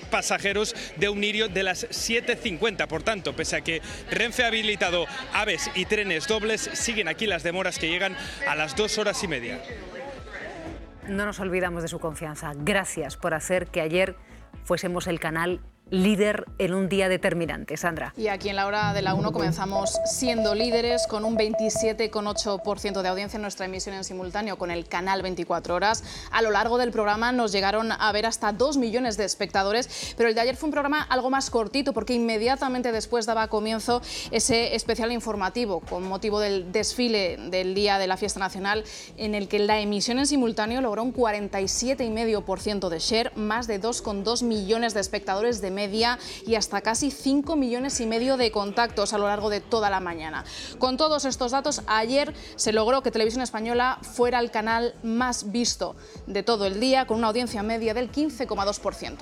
pasajeros de un Irio de las 7:50. Por tanto, pese a que Renfe ha habilitado AVEs y trenes dobles, siguen aquí las demoras que llegan a las 2 horas y media. No nos olvidamos de su confianza. Gracias por hacer que ayer fuésemos el canal líder en un día determinante. Sandra. Y aquí en la hora de la 1 comenzamos siendo líderes con un 27,8% de audiencia en nuestra emisión en simultáneo con el canal 24 horas. A lo largo del programa nos llegaron a ver hasta 2 millones de espectadores, pero el de ayer fue un programa algo más cortito porque inmediatamente después daba comienzo ese especial informativo con motivo del desfile del Día de la Fiesta Nacional, en el que la emisión en simultáneo logró un 47,5% de share, más de 2,2 millones de espectadores de media y hasta casi 5,5 millones de contactos a lo largo de toda la mañana. Con todos estos datos, ayer se logró que Televisión Española fuera el canal más visto de todo el día, con una audiencia media del 15,2%.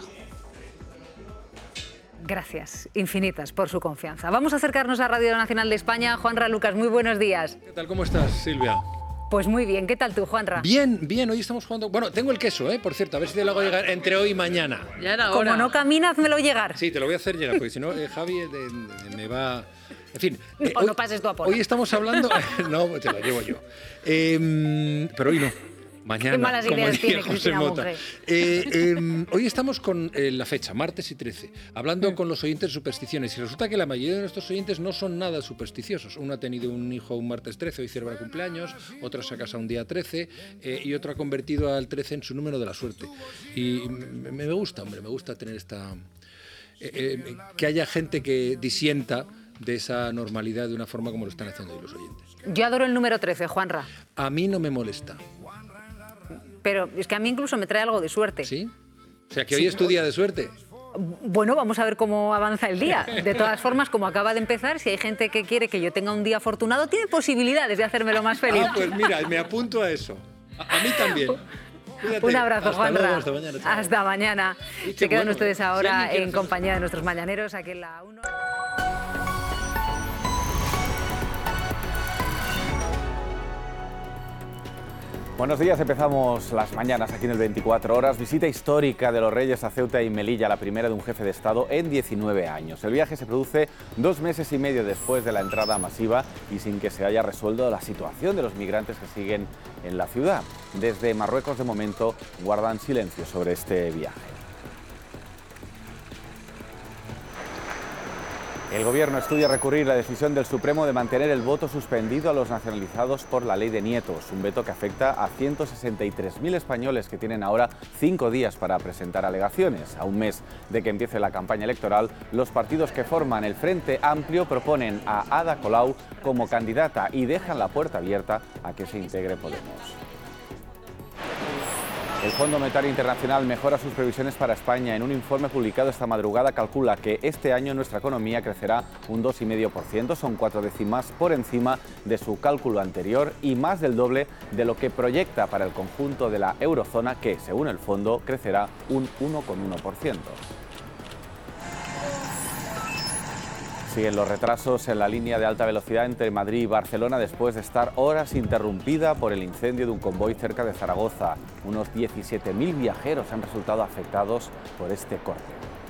Gracias infinitas por su confianza. Vamos a acercarnos a Radio Nacional de España. Juanra Lucas, muy buenos días. ¿Qué tal? ¿Cómo estás, Silvia? Pues muy bien. ¿Qué tal tú, Juanra? Bien, bien. Hoy estamos jugando... Bueno, tengo el queso, por cierto. A ver si te lo hago llegar entre hoy y mañana. Ya era hora. Como no camina, házmelo llegar. Sí, te lo voy a hacer llegar, porque si no, Javi me va... En fin. O no pases tú a por. Hoy estamos hablando... No, te lo llevo yo. Pero hoy no. Mañana, qué malas ideas tiene Cristina Monge. Hoy estamos con la fecha, martes y 13, hablando con los oyentes de supersticiones. Y resulta que la mayoría de nuestros oyentes no son nada supersticiosos. Uno ha tenido un hijo un martes 13, hoy celebra cumpleaños. Otro se ha casado un día 13. Y otro ha convertido al 13 en su número de la suerte. Y me gusta, hombre, me gusta tener esta... que haya gente que disienta de esa normalidad de una forma como lo están haciendo hoy los oyentes. Yo adoro el número 13, Juanra. A mí no me molesta. Pero es que a mí incluso me trae algo de suerte. ¿Sí? O sea, que hoy es tu día de suerte. Bueno, vamos a ver cómo avanza el día. De todas formas, como acaba de empezar, si hay gente que quiere que yo tenga un día afortunado, tiene posibilidades de hacérmelo más feliz. Pues mira, me apunto a eso. A mí también. Cuídate. Un abrazo, Juanra. Hasta mañana. Hasta mañana. Se quedan ustedes ahora en compañía de nuestros mañaneros aquí en la 1. Buenos días, empezamos las mañanas aquí en el 24 horas. Visita histórica de los Reyes a Ceuta y Melilla, la primera de un jefe de Estado en 19 años. El viaje se produce 2 meses y medio después de la entrada masiva y sin que se haya resuelto la situación de los migrantes que siguen en la ciudad. Desde Marruecos, de momento, guardan silencio sobre este viaje. El Gobierno estudia recurrir la decisión del Supremo de mantener el voto suspendido a los nacionalizados por la ley de nietos, un veto que afecta a 163.000 españoles que tienen ahora 5 días para presentar alegaciones. A un mes de que empiece la campaña electoral, los partidos que forman el Frente Amplio proponen a Ada Colau como candidata y dejan la puerta abierta a que se integre Podemos. El Fondo Monetario Internacional mejora sus previsiones para España. En un informe publicado esta madrugada calcula que este año nuestra economía crecerá un 2,5%, son 4 décimas por encima de su cálculo anterior y más del doble de lo que proyecta para el conjunto de la eurozona, que, según el fondo, crecerá un 1,1%. Siguen los retrasos en la línea de alta velocidad entre Madrid y Barcelona después de estar horas interrumpida por el incendio de un convoy cerca de Zaragoza. Unos 17.000 viajeros han resultado afectados por este corte.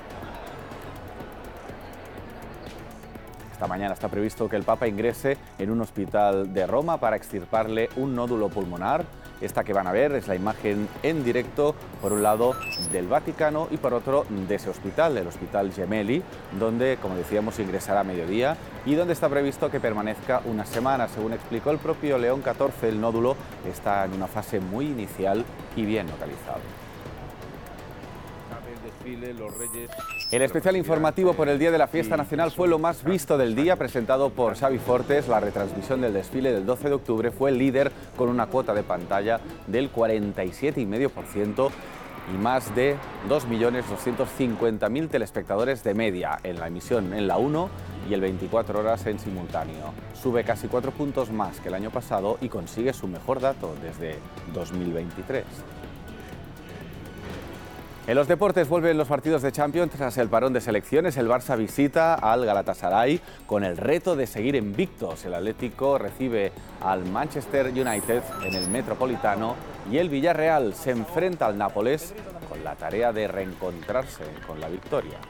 Esta mañana está previsto que el Papa ingrese en un hospital de Roma para extirparle un nódulo pulmonar. Esta que van a ver es la imagen en directo, por un lado del Vaticano y por otro de ese hospital, el Hospital Gemelli, donde, como decíamos, ingresará a mediodía y donde está previsto que permanezca una semana. Según explicó el propio León XIV, el nódulo está en una fase muy inicial y bien localizado. El especial informativo por el Día de la Fiesta Nacional fue lo más visto del día, presentado por Xavi Fortes. La retransmisión del desfile del 12 de octubre fue el líder con una cuota de pantalla del 47,5% y más de 2.250.000 telespectadores de media en la emisión en la 1 y el 24 horas en simultáneo. Sube casi 4 puntos más que el año pasado y consigue su mejor dato desde 2023. En los deportes vuelven los partidos de Champions tras el parón de selecciones. El Barça visita al Galatasaray con el reto de seguir invictos. El Atlético recibe al Manchester United en el Metropolitano y el Villarreal se enfrenta al Nápoles con la tarea de reencontrarse con la victoria.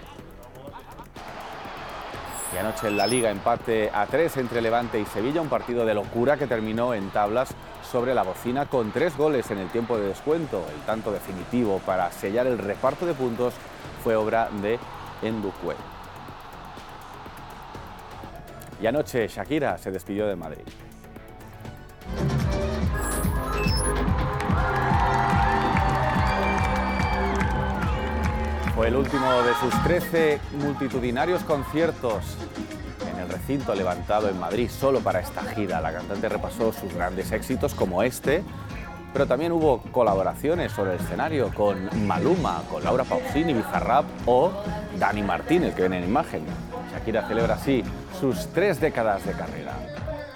Y anoche en la Liga, empate a 3 entre Levante y Sevilla, un partido de locura que terminó en tablas sobre la bocina con 3 goles en el tiempo de descuento. El tanto definitivo para sellar el reparto de puntos fue obra de Ndukwé. Y anoche Shakira se despidió de Madrid. Fue el último de sus 13 multitudinarios conciertos en el recinto levantado en Madrid solo para esta gira. La cantante repasó sus grandes éxitos como este, pero también hubo colaboraciones sobre el escenario con Maluma, con Laura Pausini, Bizarrap o Dani Martín, el que ven en imagen. Shakira celebra así sus 3 décadas de carrera.